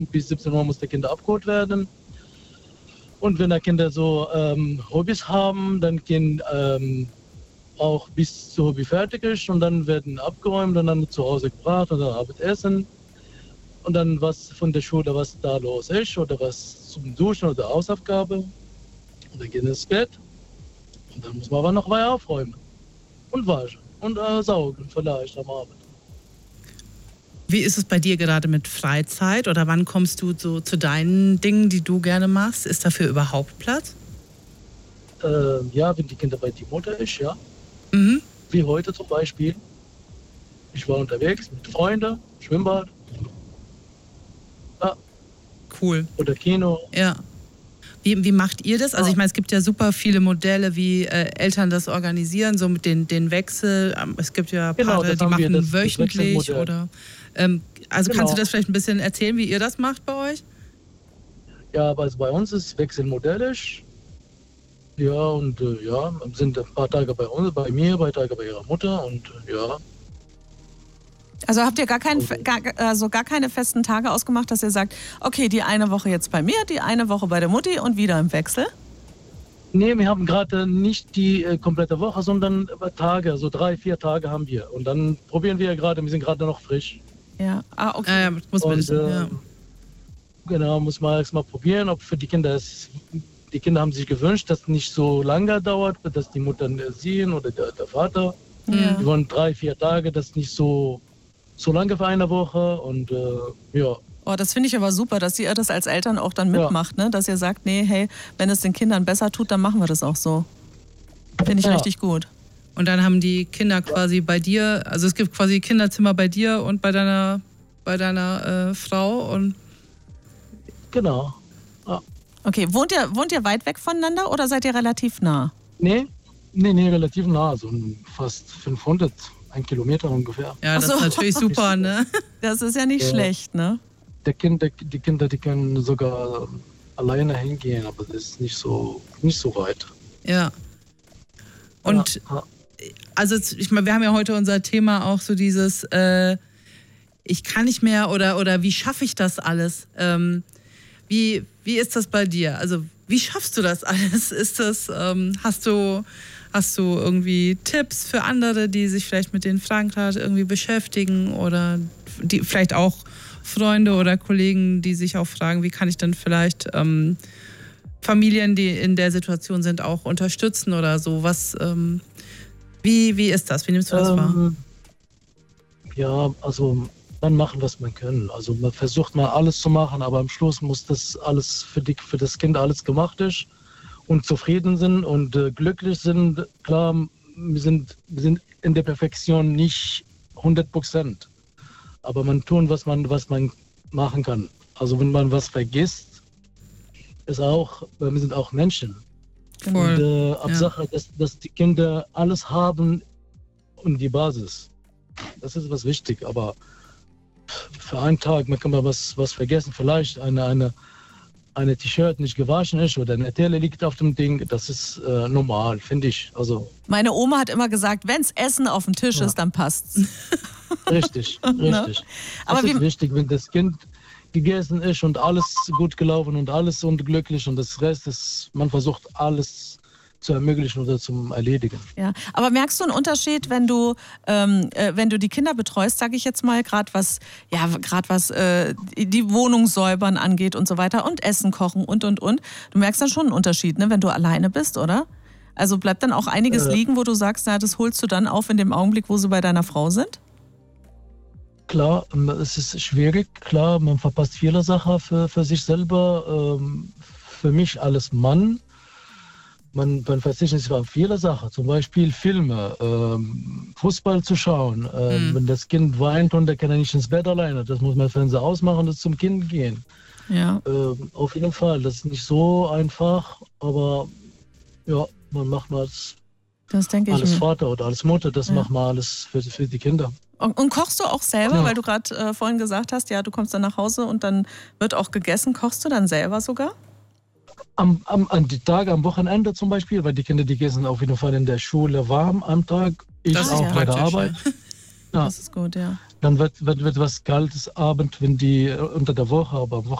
bis 17 Uhr muss der Kinder abgeholt werden. Und wenn die Kinder so Hobbys haben, dann gehen auch bis zur Hobby fertig ist und dann werden abgeräumt und dann zu Hause gebracht oder Abendessen. Und dann was von der Schule, was da los ist oder was zum Duschen oder Hausaufgabe. Und dann gehen ins Bett. Und dann muss man aber noch weiter aufräumen. Und waschen und saugen vielleicht am Abend. Wie ist es bei dir gerade mit Freizeit oder wann kommst du so zu deinen Dingen, die du gerne machst? Ist dafür überhaupt Platz? Ja, wenn die Kinder bei die Mutter ist, ja. Mhm. Wie heute zum Beispiel. Ich war unterwegs mit Freunden, Schwimmbad. Ja. Cool. Oder Kino. Ja. Wie macht ihr das? Also ich meine, es gibt ja super viele Modelle, wie Eltern das organisieren, so mit den Wechsel. Es gibt ja Paare, die machen wöchentlich oder... also kannst du das vielleicht ein bisschen erzählen, wie ihr das macht bei euch? Ja, aber also bei uns ist wechselmodellisch. Ja, und sind ein paar Tage bei uns, bei mir, ein paar Tage bei ihrer Mutter und ja. Also habt ihr gar keine festen Tage ausgemacht, dass ihr sagt, okay, die eine Woche jetzt bei mir, die eine Woche bei der Mutti und wieder im Wechsel? Nee, wir haben gerade nicht die komplette Woche, sondern Tage, so 3-4 Tage haben wir. Und dann probieren wir gerade, wir sind gerade noch frisch. Ja, okay. Ja, muss man Genau, muss man erst mal probieren, ob für die Kinder die Kinder haben sich gewünscht, dass es nicht so lange dauert, dass die Mutter sehen oder der Vater. Ja. Die wollen 3-4 Tage, das ist nicht so lange für eine Woche und ja. Oh, das finde ich aber super, dass ihr das als Eltern auch dann mitmacht, ne? Dass ihr sagt, nee, hey, wenn es den Kindern besser tut, dann machen wir das auch so. Finde ich richtig gut. Und dann haben die Kinder quasi bei dir, also es gibt quasi Kinderzimmer bei dir und bei deiner Frau und... Genau. Ja. Okay, wohnt ihr weit weg voneinander oder seid ihr relativ nah? Nee, relativ nah, so fast 500, 1 Kilometer ungefähr. Ja, das ist natürlich super, ne? Das ist ja nicht schlecht, ne? Die Kinder, die können sogar alleine hingehen, aber das ist nicht so weit. Ja. Und also ich meine, wir haben ja heute unser Thema auch so dieses ich kann nicht mehr oder wie schaffe ich das alles? Wie ist das bei dir? Also wie schaffst du das alles? Ist das hast du irgendwie Tipps für andere, die sich vielleicht mit den Fragen gerade irgendwie beschäftigen oder die vielleicht auch Freunde oder Kollegen, die sich auch fragen, wie kann ich denn vielleicht Familien, die in der Situation sind, auch unterstützen oder so? Was, wie ist das? Wie nimmst du das wahr? Ja, also man machen, was man kann. Also man versucht mal alles zu machen, aber am Schluss muss das alles für das Kind alles gemacht ist und zufrieden sind und glücklich sind. Klar, wir sind in der Perfektion nicht 100%. Aber man tun, was man machen kann. Also wenn man was vergisst, wir sind auch Menschen. Voll. Und Hauptsache, dass die Kinder alles haben und die Basis. Das ist was wichtig. Aber für einen Tag, man kann mal was vergessen. Vielleicht eine T-Shirt nicht gewaschen ist oder eine Teller liegt auf dem Ding. Das ist normal, finde ich. Also, meine Oma hat immer gesagt, wenn's Essen auf dem Tisch ist, dann passt's. Richtig. Das Aber ist wichtig, wenn das Kind gegessen ist und alles gut gelaufen und alles und glücklich und das Rest ist, man versucht alles zu ermöglichen oder zum Erledigen. Ja, aber merkst du einen Unterschied, wenn du die Kinder betreust, sage ich jetzt mal, gerade was die Wohnung säubern angeht und so weiter und Essen kochen und. Du merkst dann schon einen Unterschied, ne, wenn du alleine bist, oder? Also bleibt dann auch einiges liegen, wo du sagst, na, das holst du dann auf in dem Augenblick, wo sie bei deiner Frau sind? Klar, es ist schwierig, klar, man verpasst viele Sachen für sich selber. Für mich als Mann, man verzichtet auf viele Sachen, zum Beispiel Filme, Fußball zu schauen. Wenn das Kind weint und der kann nicht ins Bett alleine, das muss man Fernseher ausmachen und zum Kind gehen. Ja. Auf jeden Fall, das ist nicht so einfach, aber ja, man macht mal als Vater oder als Mutter, das macht man alles für die Kinder. Und kochst du auch selber, weil du gerade vorhin gesagt hast, ja, du kommst dann nach Hause und dann wird auch gegessen. Kochst du dann selber sogar? An die Tage, am Wochenende zum Beispiel, weil die Kinder, die essen auf jeden Fall in der Schule warm am Tag. Ich auch bei der Arbeit. Ja. Das ist gut, ja. Dann wird was Kaltes Abend, wenn die unter der Woche, aber am